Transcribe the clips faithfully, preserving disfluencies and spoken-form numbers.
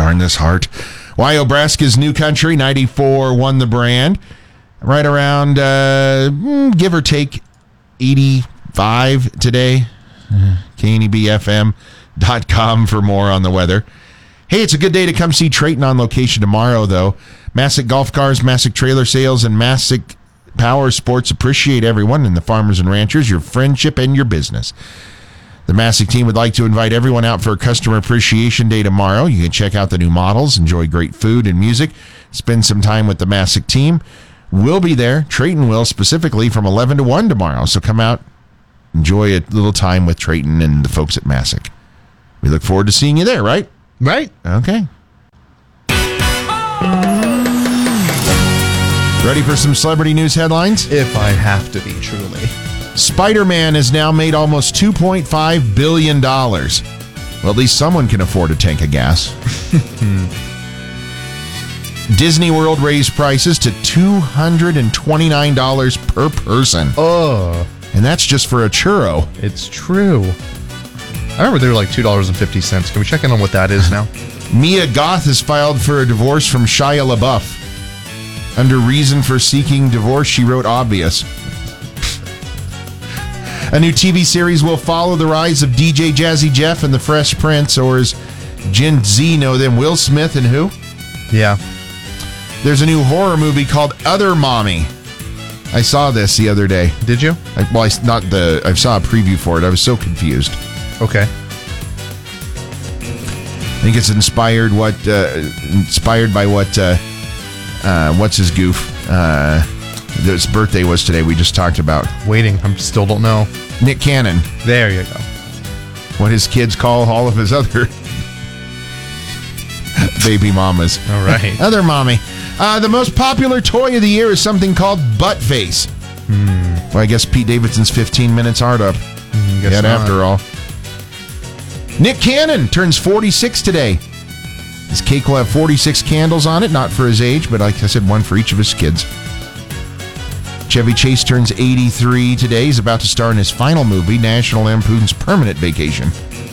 darn this heart. Wyobraska's New Country, ninety-four won the brand. Right around, uh, give or take, eighty-five today. K N E B F M dot com for more on the weather. Hey, it's a good day to come see Trayton on location tomorrow, though. Masick Golf Cars, Masick Trailer Sales, and Masick Power Sports appreciate everyone and the farmers and ranchers, your friendship, and your business. The Masick team would like to invite everyone out for Customer Appreciation Day tomorrow. You can check out the new models, enjoy great food and music, spend some time with the Masick team. We'll be there. Trayton will, specifically from eleven to one tomorrow. So come out, enjoy a little time with Trayton and the folks at Masick. We look forward to seeing you there, right? Right. Okay. Ready for some celebrity news headlines? If I have to be, truly. Spider-Man has now made almost two point five billion dollars. Well, at least someone can afford a tank of gas. Disney World raised prices to two hundred twenty-nine dollars per person. Oh. And that's just for a churro. It's true. I remember they were like two dollars and fifty cents. Can we check in on what that is now? Mia Goth has filed for a divorce from Shia LaBeouf. Under reason for seeking divorce, she wrote obvious. A new T V series will follow the rise of D J Jazzy Jeff and the Fresh Prince, or as Gen Z know them, Will Smith and who? Yeah. There's a new horror movie called Other Mommy. I saw this the other day. Did you? I, well, I, not the. I saw a preview for it. I was so confused. Okay. I think it's inspired what uh, inspired by what uh, uh, what's his goof. Uh, his birthday was today. We just talked about Waiting. I still don't know. Nick Cannon. There you go. What his kids call all of his other baby mamas. All right. Other mommy. Uh, the most popular toy of the year is something called Butt Face. Hmm. Well, I guess Pete Davidson's fifteen minutes aren't up. Mm, guess Yet not. after all. Nick Cannon turns forty-six today. His cake will have forty-six candles on it, not for his age, but like I said, one for each of his kids. Chevy Chase turns eighty-three today. He's about to star in his final movie, National Lampoon's Permanent Vacation.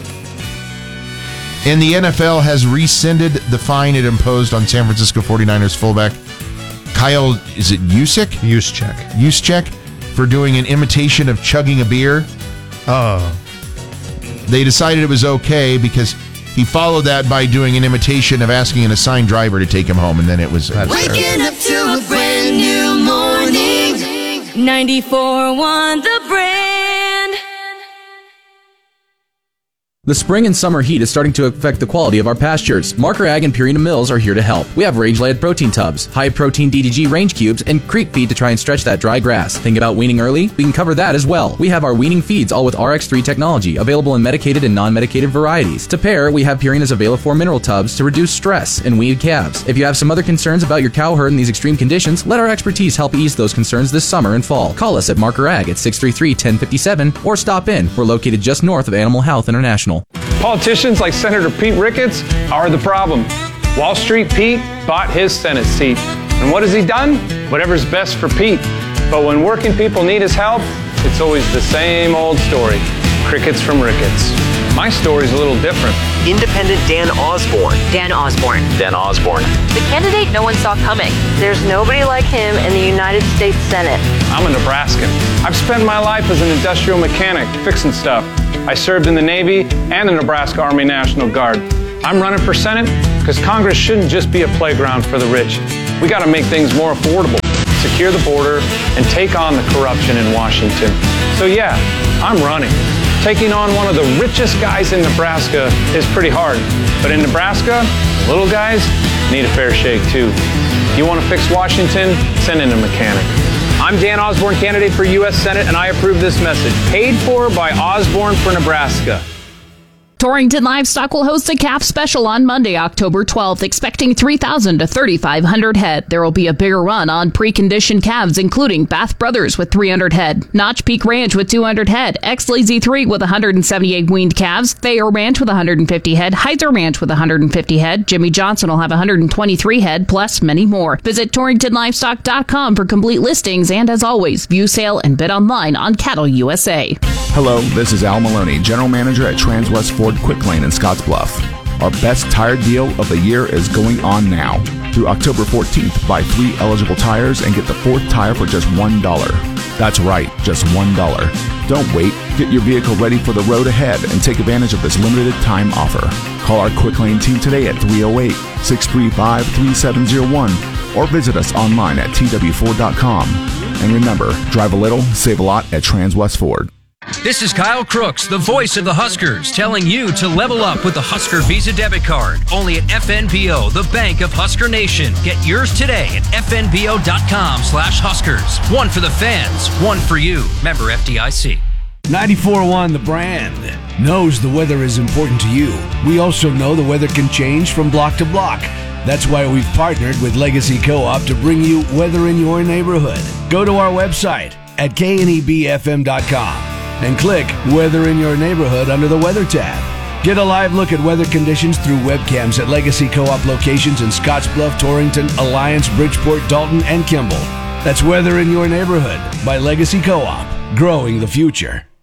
And the N F L has rescinded the fine it imposed on San Francisco forty-niners fullback Kyle, is it Juszczyk? Juszczyk. Juszczyk, for doing an imitation of chugging a beer. Oh. They decided it was okay because he followed that by doing an imitation of asking an assigned driver to take him home, and then it was... That's Waking up to a brand new morning. ninety-four point one The Brand. The spring and summer heat is starting to affect the quality of our pastures. Marker Ag and Purina Mills are here to help. We have range-laid protein tubs, high-protein D D G range cubes, and creep feed to try and stretch that dry grass. Think about weaning early? We can cover that as well. We have our weaning feeds all with R X three technology, available in medicated and non-medicated varieties. To pair, we have Purina's Availafor mineral tubs to reduce stress and weed calves. If you have some other concerns about your cow herd in these extreme conditions, let our expertise help ease those concerns this summer and fall. Call us at Marker Ag at six three three, one zero five seven or stop in. We're located just north of Animal Health International. Politicians like Senator Pete Ricketts are the problem. Wall Street Pete bought his Senate seat. And what has he done? Whatever's best for Pete. But when working people need his help, it's always the same old story. Crickets from Ricketts. My story's a little different. Independent Dan Osborne. Dan Osborne. Dan Osborne. The candidate no one saw coming. There's nobody like him in the United States Senate. I'm a Nebraskan. I've spent my life as an industrial mechanic, fixing stuff. I served in the Navy and the Nebraska Army National Guard. I'm running for Senate because Congress shouldn't just be a playground for the rich. We got to make things more affordable, secure the border, and take on the corruption in Washington. So yeah, I'm running. Taking on one of the richest guys in Nebraska is pretty hard. But in Nebraska, little guys need a fair shake too. You want to fix Washington? Send in a mechanic. I'm Dan Osborne, candidate for U S Senate, and I approve this message. Paid for by Osborne for Nebraska. Torrington Livestock will host a calf special on Monday, October twelfth, expecting three thousand to thirty-five hundred head. There will be a bigger run on pre-conditioned calves, including Bath Brothers with three hundred head, Notch Peak Ranch with two hundred head, X-Lazy three with one hundred seventy-eight weaned calves, Thayer Ranch with one hundred fifty head, Heiser Ranch with one hundred fifty head, Jimmy Johnson will have one hundred twenty-three head, plus many more. Visit Torrington Livestock dot com for complete listings, and as always, view sale and bid online on Cattle U S A. Hello, this is Al Maloney, General Manager at Transwest Ford Quick Lane in Scottsbluff. Our best tire deal of the year is going on now. Through October fourteenth, buy three eligible tires and get the fourth tire for just one dollar. That's right, just one dollar. Don't wait. Get your vehicle ready for the road ahead and take advantage of this limited time offer. Call our Quick Lane team today at three oh eight, six three five, three seven oh one or visit us online at T W Ford dot com. And remember, drive a little, save a lot at Transwest Ford. This is Kyle Crooks, the voice of the Huskers, telling you to level up with the Husker Visa debit card. Only at F N B O, the bank of Husker Nation. Get yours today at F N B O dot com slash Huskers. One for the fans, one for you. Member F D I C. ninety-four point one The Brand knows the weather is important to you. We also know the weather can change from block to block. That's why we've partnered with Legacy Co-op to bring you weather in your neighborhood. Go to our website at K N E B F M dot com and click Weather in Your Neighborhood under the Weather tab. Get a live look at weather conditions through webcams at Legacy Co-op locations in Scottsbluff, Torrington, Alliance, Bridgeport, Dalton, and Kimball. That's Weather in Your Neighborhood by Legacy Co-op, growing the future.